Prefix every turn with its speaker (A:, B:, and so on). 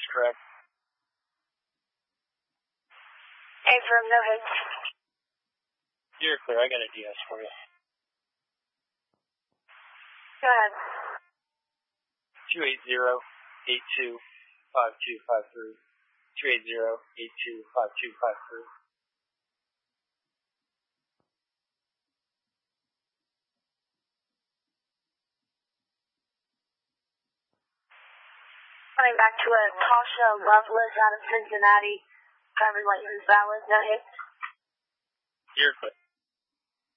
A: correct.
B: Affirm, no hits.
A: You're clear. I got a DS for you.
B: Go ahead.
A: 280-82-5253. 280-82-5253.
B: Coming back to a Tasha Loveless out of Cincinnati. Driver's license valid, no hits.
A: You're clear.